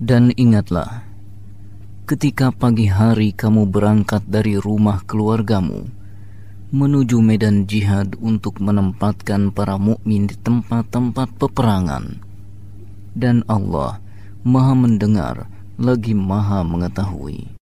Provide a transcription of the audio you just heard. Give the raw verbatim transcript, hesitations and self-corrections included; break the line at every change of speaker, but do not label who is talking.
Dan ingatlah, ketika pagi hari kamu berangkat dari rumah keluargamu menuju medan jihad untuk menempatkan para mukmin di tempat-tempat peperangan, dan Allah Maha mendengar lagi Maha mengetahui.